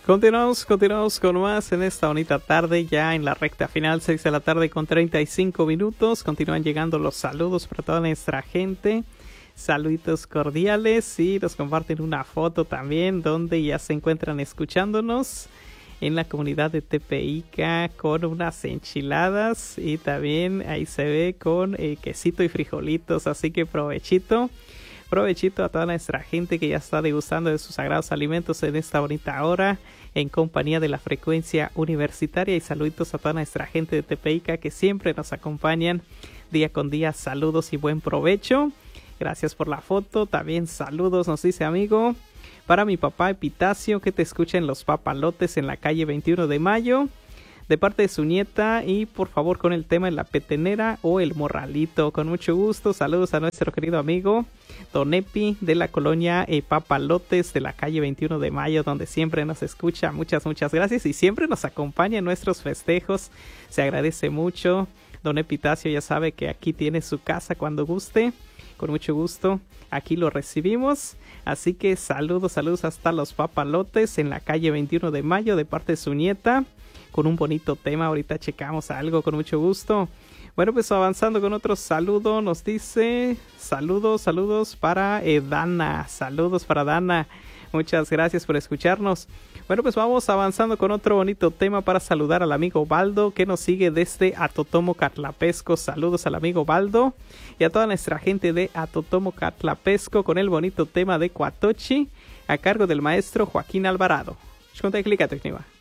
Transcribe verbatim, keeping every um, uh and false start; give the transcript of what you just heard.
Continuamos, continuamos con más en esta bonita tarde, ya en la recta final, seis de la tarde con treinta y cinco minutos. Continúan llegando los saludos para toda nuestra gente. Saluditos cordiales y nos comparten una foto también donde ya se encuentran escuchándonos en la comunidad de Tepeíca con unas enchiladas y también ahí se ve con eh, quesito y frijolitos, así que provechito. Provechito a toda nuestra gente que ya está degustando de sus sagrados alimentos en esta bonita hora en compañía de la frecuencia universitaria, y saluditos a toda nuestra gente de Tepeíca que siempre nos acompañan día con día. Saludos y buen provecho. Gracias por la foto. También saludos, nos dice amigo, para mi papá Epitacio que te escucha en Los Papalotes en la calle veintiuno de mayo. De parte de su nieta, y por favor con el tema de la petenera o el morralito. Con mucho gusto, saludos a nuestro querido amigo Don Epi de la colonia eh, Papalotes de la calle veintiuno de mayo, donde siempre nos escucha. Muchas, muchas gracias y siempre nos acompaña en nuestros festejos. Se agradece mucho. Don Epitacio ya sabe que aquí tiene su casa cuando guste. Con mucho gusto, aquí lo recibimos. Así que saludos, saludos hasta Los Papalotes en la calle veintiuno de mayo de parte de su nieta, con un bonito tema. Ahorita checamos algo con mucho gusto. Bueno, pues avanzando con otro saludo, nos dice saludos, saludos para eh, Dana, saludos para Dana. Muchas gracias por escucharnos. Bueno, pues vamos avanzando con otro bonito tema para saludar al amigo Baldo que nos sigue desde Atotomo, Catlapesco. Saludos al amigo Baldo y a toda nuestra gente de Atotomo, Catlapesco con el bonito tema de Cuatochi a cargo del maestro Joaquín Alvarado. Xconta clica, Tecniva.